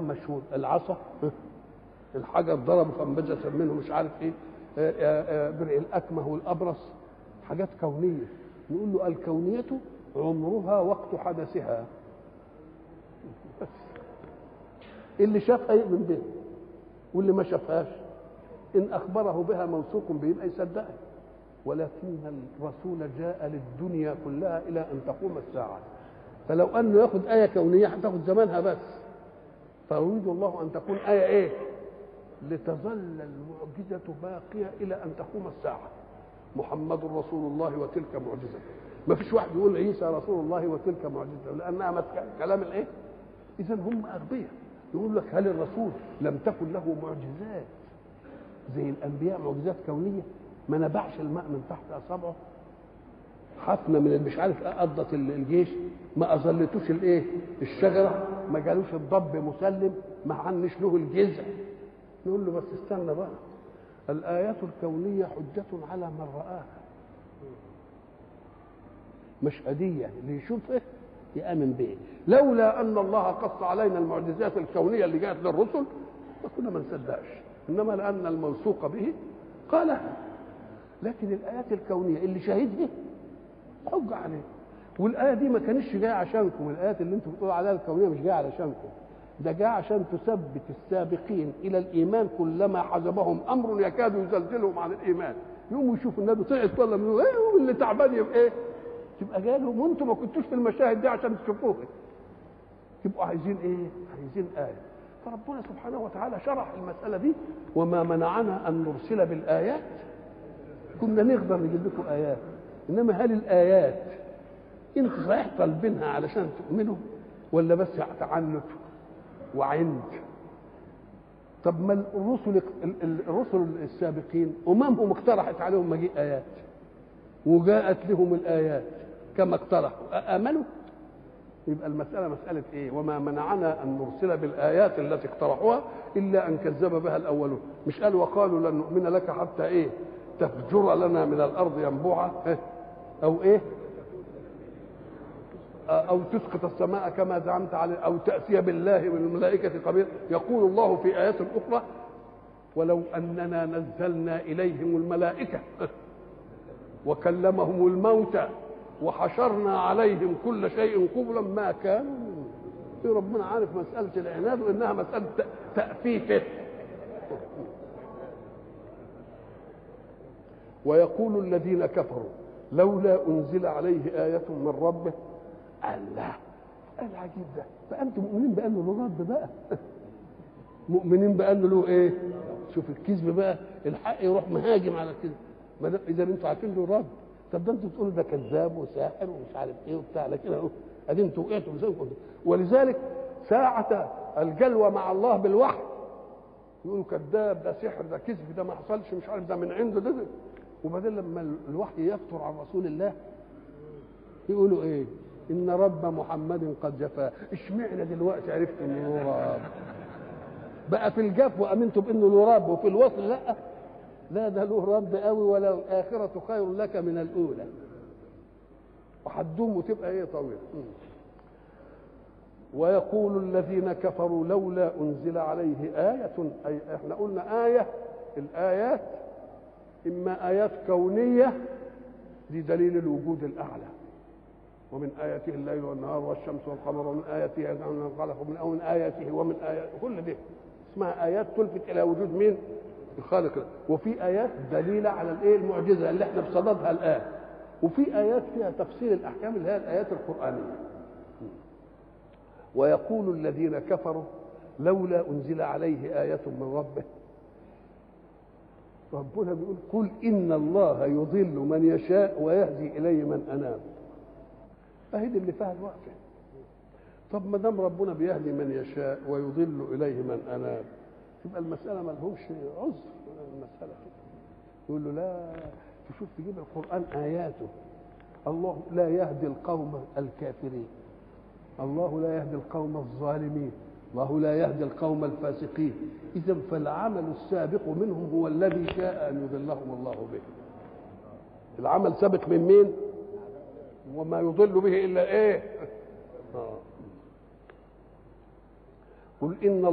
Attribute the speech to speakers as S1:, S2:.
S1: كلام مشهور، العصا الحجر ضربه فانبجس منه مش عارف ايه، برئ الاكمه والابرص، حاجات كونيه. نقول له الكونيه عمرها وقت حدثها، بس اللي شافها يؤمن بها واللي ما شافهاش ان اخبره بها موثوق به يبقى يصدقها. ولكن الرسول جاء للدنيا كلها الى ان تقوم الساعه، فلو انه ياخذ ايه كونيه هتاخذ زمانها بس، فيريد الله ان تكون ايه ايه لتظل المعجزه باقيه الى ان تقوم الساعه. محمد رسول الله وتلك معجزه. ما فيش واحد يقول عيسى رسول الله وتلك معجزه، لانها كلام الايه. اذا هم اغبياء. يقول لك هل الرسول لم تكن له معجزات زي الانبياء، معجزات كونيه؟ ما نبعش الماء من تحت اصابعه، حفنه من مش عارف قضت الجيش، ما اظلتوش الايه الشجره، ما جالوش الضب مسلم، ما عنش له الجذع. نقول له بس استنى بقى، الايات الكونيه حجه على من راها، مش هديه اللي يشوفه يامن به. لولا ان الله قص علينا المعجزات الكونيه اللي جاءت للرسل ما كنا ما نصدقش، انما لان الموثوق به قالها. لكن الايات الكونيه اللي شاهدها حج عليه. والايه دي ما كانتش جايه عشانكم، الايات اللي انتم بتقولوا عليها الكونيه مش جايه علشانكم، ده جاء عشان تثبت السابقين الى الايمان كلما حجبهم امر يكاد يزلزلهم عن الايمان، يقوموا يشوفوا النبي طلعت ولا من ايه، واللي تعبان يبقى ايه، تبقى جاي لهم وانتم ما كنتوش في المشاهد دي عشان تشوفوها، تبقوا عايزين ايه؟ عايزين ايه. فربنا سبحانه وتعالى شرح المساله دي، وما منعنا ان نرسل بالايات، كنا نقدر نجيب لكم ايات، انما هل الايات انت صحيح طالبينها علشان تؤمنوا ولا بس تعنت وعند؟ طب ما الرسل السابقين اممهم اقترحت عليهم مجيء ايات وجاءت لهم الايات كما اقترحوا، امنوا؟ يبقى المساله مساله ايه؟ وما منعنا ان نرسل بالايات التي اقترحوها الا ان كذب بها الاولون. مش قال وقالوا لن نؤمن لك حتى ايه تفجر لنا من الارض ينبوعا، او ايه، او تسقط السماء كما زعمت عليه، او تاتي بالله والملائكه قبيلا. يقول الله في ايات اخرى ولو اننا نزلنا اليهم الملائكه وكلمهم الموتى وحشرنا عليهم كل شيء قبلا ما كانوا. ربنا عارف مساله العناد وانها مساله تأفيفه. ويقول الذين كفروا لولا انزل عليه ايه من ربه. الله العجيب ده، فانتم مؤمنين بانه له رب بقى مؤمنين بانه له ايه؟ شوف الكذب بقى، الحق يروح مهاجم على الكذب. اذا انتم عارفين له رب، طب ده انتم بتقولوا ده كذاب وساحر ومش عارف ايه وبتاع، لكن اهو ادي انتم وقعتوا بسببكم. ولذلك ساعة الجلوة مع الله بالوحي يقولوا كذاب، ده سحر، ده كذب، ده ما حصلش، مش عارف، ده من عنده ده. وبعدين لما الوحي يفتر عن رسول الله يقولوا ايه؟ ان رب محمد قد جفاه. اشمعنى دلوقتي عرفت انه له رب؟ بقى في الجف وامنتم بانه له رب، وفي الوصل لا، لا ده له رب قوي، ولا الاخره خير لك من الاولى، وهتدوم وتبقى ايه طويله. ويقول الذين كفروا لولا انزل عليه ايه، اي احنا قلنا ايه، الايات اما ايات كونيه لدليل الوجود الاعلى، ومن آياته الليل والنهار والشمس والقمر، ومن آياته أن خلق من آياته ومن آياته، كل دي اسمها آيات تلفت إلى وجود مين؟ الخالق. وفي آيات دليلة على الإيه؟ المعجزة اللي احنا بصددها الآن. وفي آيات فيها تفصيل الأحكام اللي هي الآيات القرآنية. ويقول الذين كفروا لولا أنزل عليه آية من ربه. ربنا بيقول قل إن الله يضل من يشاء ويهدي إليه من أناب. اهي اللي فيها الوقت. طب ما دام ربنا بيهدي من يشاء ويضل اليه من اناب، يبقى المساله ما لهمش عذر المساله كده. يقول له لا، تشوف تجيب القران اياته، الله لا يهدي القوم الكافرين، الله لا يهدي القوم الظالمين، الله لا يهدي القوم الفاسقين. اذا فالعمل السابق منهم هو الذي شاء ان يضلهم الله به. العمل سابق من مين؟ وما يضل به الا ايه؟ قل ان